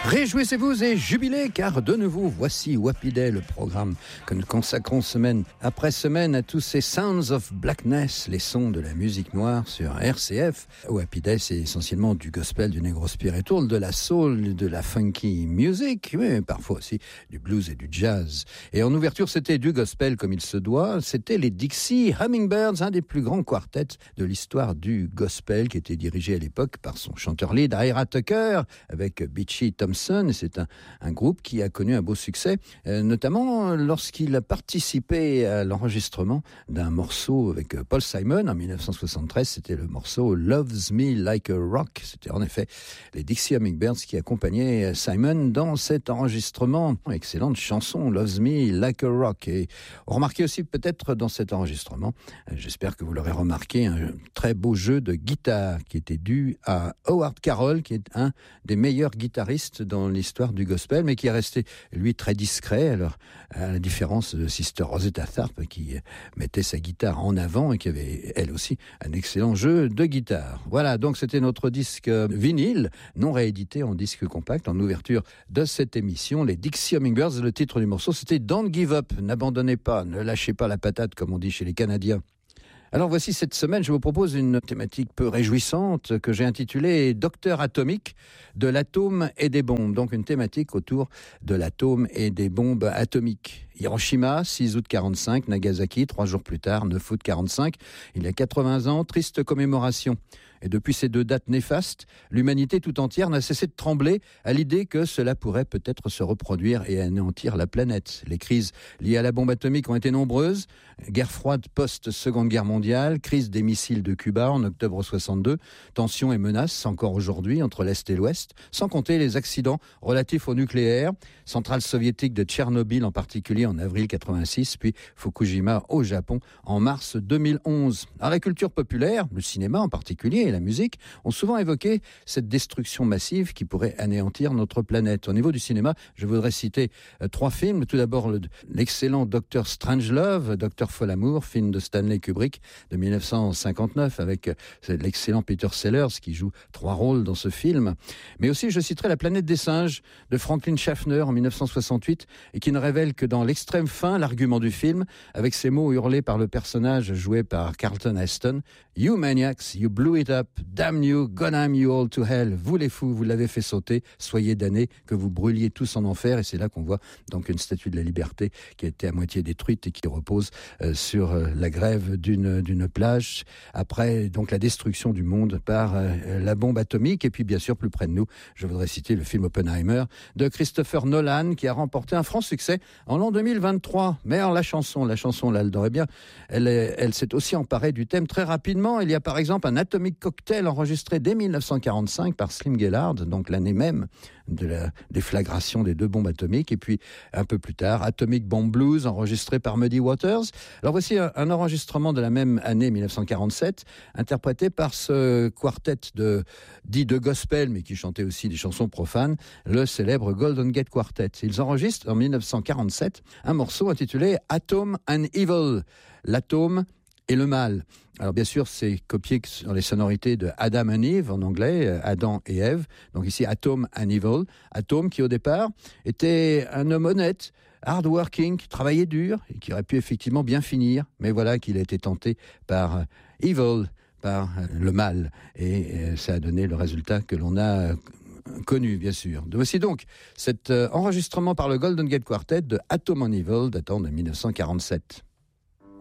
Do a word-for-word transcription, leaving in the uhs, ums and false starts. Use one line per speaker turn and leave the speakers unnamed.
Réjouissez-vous et jubilez, car de nouveau, voici Wappy Day, le programme que nous consacrons semaine après semaine à tous ces Sounds of Blackness, les sons de la musique noire sur R C F. Wappy Day, c'est essentiellement du gospel, du negro spiritual, de la soul, de la funky music, mais parfois aussi du blues et du jazz. Et en ouverture, c'était du gospel comme il se doit, c'était les Dixie Hummingbirds, un des plus grands quartets de l'histoire du gospel, qui était dirigé à l'époque par son chanteur lead, Ira Tucker, avec Beachy Thompson. C'est un, un groupe qui a connu un beau succès, euh, notamment lorsqu'il a participé à l'enregistrement d'un morceau avec Paul Simon en dix-neuf cent soixante-treize. C'était le morceau Loves Me Like a Rock. C'était en effet les Dixie Hummingbirds qui accompagnaient Simon dans cet enregistrement. Excellente chanson, Loves Me Like a Rock. Et on remarquait aussi peut-être dans cet enregistrement, euh, j'espère que vous l'aurez remarqué, un très beau jeu de guitare qui était dû à Howard Carroll, qui est un des meilleurs guitaristes dans l'histoire du gospel, mais qui est resté, lui, très discret, alors, à la différence de Sister Rosetta Tharpe, qui mettait sa guitare en avant et qui avait, elle aussi, un excellent jeu de guitare. Voilà, donc c'était notre disque vinyle, non réédité en disque compact, en ouverture de cette émission, les Dixie Hummingbirds. Le titre du morceau, c'était Don't Give Up, n'abandonnez pas, ne lâchez pas la patate, comme on dit chez les Canadiens. Alors voici, cette semaine, je vous propose une thématique peu réjouissante que j'ai intitulée « Docteur atomique, de l'atome et des bombes ». Donc une thématique autour de l'atome et des bombes atomiques. Hiroshima, six août quarante-cinq, Nagasaki, trois jours plus tard, neuf août quarante-cinq. Il y a quatre-vingts ans, triste commémoration. Et depuis ces deux dates néfastes, l'humanité tout entière n'a cessé de trembler à l'idée que cela pourrait peut-être se reproduire et anéantir la planète. Les crises liées à la bombe atomique ont été nombreuses. Guerre froide post-Seconde Guerre mondiale, crise des missiles de Cuba en octobre soixante-deux, tensions et menaces encore aujourd'hui entre l'Est et l'Ouest, sans compter les accidents relatifs au nucléaire, centrale soviétique de Tchernobyl en particulier en avril quatre-vingt-six, puis Fukushima au Japon en mars deux mille onze. Alors, la culture populaire, le cinéma en particulier, et la musique ont souvent évoqué cette destruction massive qui pourrait anéantir notre planète. Au niveau du cinéma, je voudrais citer euh, trois films. Tout d'abord, le, l'excellent Docteur Strangelove, Docteur Folamour, film de Stanley Kubrick de dix-neuf cent cinquante-neuf, avec euh, l'excellent Peter Sellers qui joue trois rôles dans ce film. Mais aussi, je citerai La planète des singes de Franklin Schaffner en dix-neuf cent soixante-huit, et qui ne révèle que dans l'extrême fin l'argument du film, avec ces mots hurlés par le personnage joué par Charlton Heston. You maniacs, you blew it up, damn you, gonna you all to hell. Vous les fous, vous l'avez fait sauter, soyez damnés, que vous brûliez tous en enfer. Et c'est là qu'on voit donc une statue de la liberté qui a été à moitié détruite et qui repose euh, sur euh, la grève d'une, d'une plage, après donc la destruction du monde par euh, la bombe atomique. Et puis bien sûr, plus près de nous, je voudrais citer le film Oppenheimer de Christopher Nolan, qui a remporté un franc succès en l'an deux mille vingt-trois. Mais alors la chanson, la chanson là, elle devrait bien, elle, est, elle s'est aussi emparée du thème très rapidement. Il y a par exemple un Atomic Cocktail enregistré dès dix-neuf cent quarante-cinq par Slim Gaillard, donc l'année même de la déflagration des deux bombes atomiques. Et puis un peu plus tard, Atomic Bomb Blues enregistré par Muddy Waters. Alors voici un, un enregistrement de la même année dix-neuf cent quarante-sept, interprété par ce quartet de, dit de gospel, mais qui chantait aussi des chansons profanes, le célèbre Golden Gate Quartet. Ils enregistrent en dix-neuf cent quarante-sept un morceau intitulé Atom and Evil, l'atome et le mal. Alors bien sûr, c'est copié sur les sonorités de Adam and Eve en anglais, Adam et Ève. Donc ici, Atom and Evil. Atom qui au départ était un homme honnête, hard-working, qui travaillait dur et qui aurait pu effectivement bien finir. Mais voilà qu'il a été tenté par Evil, par le mal. Et ça a donné le résultat que l'on a connu, bien sûr. Voici donc cet enregistrement par le Golden Gate Quartet de Atom and Evil datant de dix-neuf cent quarante-sept.